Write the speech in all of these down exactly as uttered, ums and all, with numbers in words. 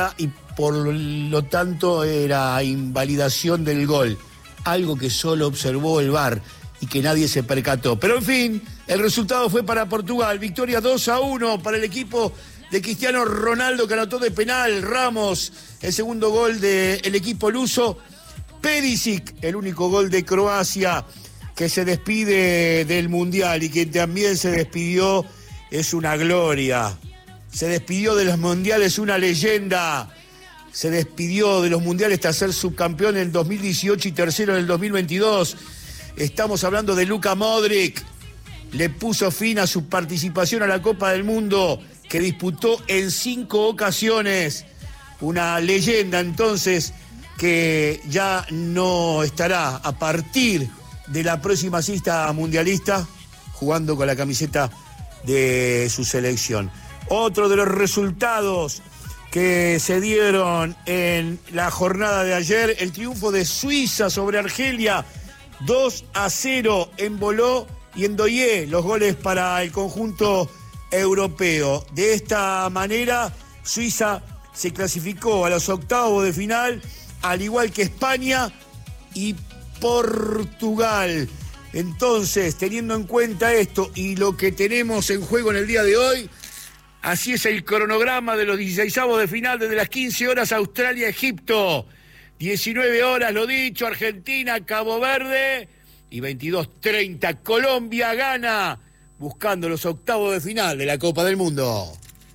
y por lo tanto era invalidación del gol, algo que solo observó el V A R y que nadie se percató. Pero en fin, el resultado fue para Portugal, victoria dos a uno para el equipo de Cristiano Ronaldo, que anotó de penal. Ramos, el segundo gol del equipo luso. Perisic, el único gol de Croacia, que se despide del Mundial y que también se despidió, es una gloria. Se despidió de los Mundiales, una leyenda. Se despidió de los Mundiales tras ser subcampeón en el dos mil dieciocho y tercero en el dos mil veintidós. Estamos hablando de Luka Modric. Le puso fin a su participación a la Copa del Mundo, que disputó en cinco ocasiones. Una leyenda entonces que ya no estará a partir de la próxima cita mundialista jugando con la camiseta de su selección. Otro de los resultados que se dieron en la jornada de ayer, el triunfo de Suiza sobre Argelia, dos a cero en Boló y en Doyé, los goles para el conjunto europeo. De esta manera, Suiza se clasificó a los octavos de final, al igual que España y Portugal. Entonces, teniendo en cuenta esto y lo que tenemos en juego en el día de hoy, así es el cronograma de los dieciseisavos de final desde las quince horas Australia-Egipto, diecinueve horas, lo dicho, Argentina-Cabo Verde y veintidós treinta Colombia-Ghana, buscando los octavos de final de la Copa del Mundo.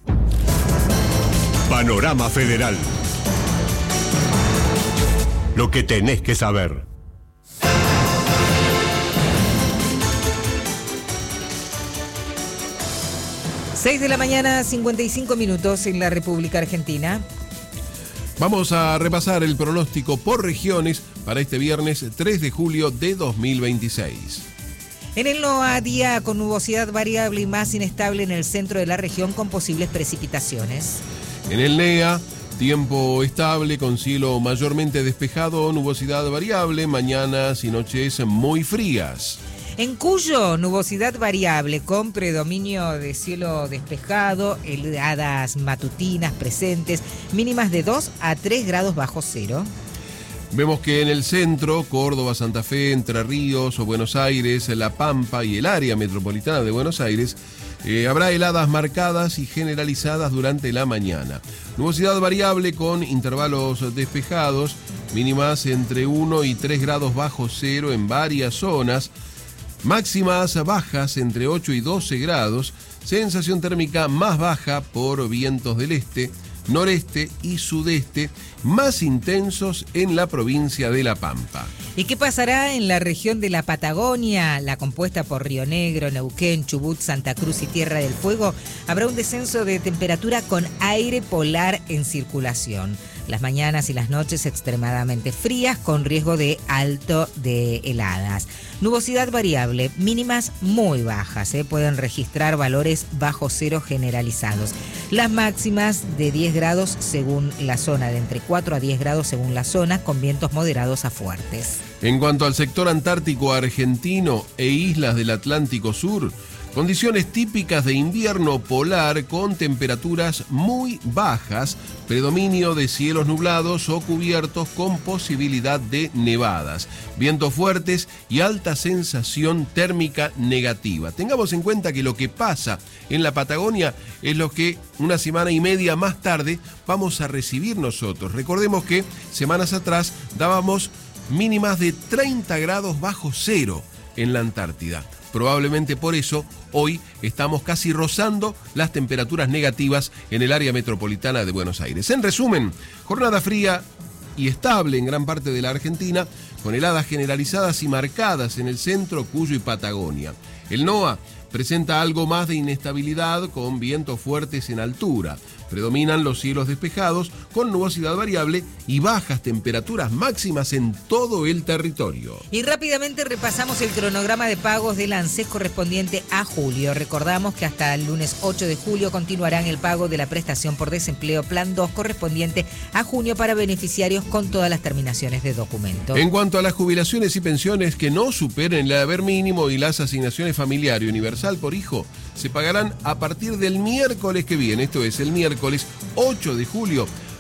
Panorama Federal. Lo que tenés que saber. seis de la mañana, cincuenta y cinco minutos en la República Argentina. Vamos a repasar el pronóstico por regiones para este viernes tres de julio de dos mil veintiséis. En el NOA, día con nubosidad variable y más inestable en el centro de la región con posibles precipitaciones. En el NEA, tiempo estable con cielo mayormente despejado, nubosidad variable, mañanas y noches muy frías. En Cuyo, nubosidad variable con predominio de cielo despejado, heladas matutinas presentes, mínimas de dos a tres grados bajo cero. Vemos que en el centro, Córdoba, Santa Fe, Entre Ríos o Buenos Aires, La Pampa y el área metropolitana de Buenos Aires, eh, habrá heladas marcadas y generalizadas durante la mañana. Nubosidad variable con intervalos despejados, mínimas entre uno y tres grados bajo cero en varias zonas. Máximas bajas entre ocho y doce grados, sensación térmica más baja por vientos del este, noreste y sudeste, más intensos en la provincia de La Pampa. ¿Y qué pasará en la región de la Patagonia, la compuesta por Río Negro, Neuquén, Chubut, Santa Cruz y Tierra del Fuego? Habrá un descenso de temperatura con aire polar en circulación. Las mañanas y las noches extremadamente frías con riesgo de alto de heladas. Nubosidad variable, mínimas muy bajas, ¿eh? Pueden registrar valores bajo cero generalizados. Las máximas de diez grados según la zona, de entre cuatro a diez grados según la zona, con vientos moderados a fuertes. En cuanto al sector antártico argentino e islas del Atlántico Sur, condiciones típicas de invierno polar con temperaturas muy bajas, predominio de cielos nublados o cubiertos con posibilidad de nevadas, vientos fuertes y alta sensación térmica negativa. Tengamos en cuenta que lo que pasa en la Patagonia es lo que una semana y media más tarde vamos a recibir nosotros. Recordemos que semanas atrás dábamos mínimas de treinta grados bajo cero en la Antártida. Probablemente por eso hoy estamos casi rozando las temperaturas negativas en el área metropolitana de Buenos Aires. En resumen, jornada fría y estable en gran parte de la Argentina, con heladas generalizadas y marcadas en el centro, Cuyo y Patagonia. El NOA presenta algo más de inestabilidad con vientos fuertes en altura. Predominan los cielos despejados con nubosidad variable y bajas temperaturas máximas en todo el territorio. Y rápidamente repasamos el cronograma de pagos del ANSES correspondiente a julio. Recordamos que hasta el lunes ocho de julio continuarán el pago de la prestación por desempleo Plan dos correspondiente a junio para beneficiarios con todas las terminaciones de documento. En cuanto a las jubilaciones y pensiones que no superen el haber mínimo y las asignaciones familiar y universal por hijo, se pagarán a partir del miércoles que viene, esto es el miércoles ocho de julio,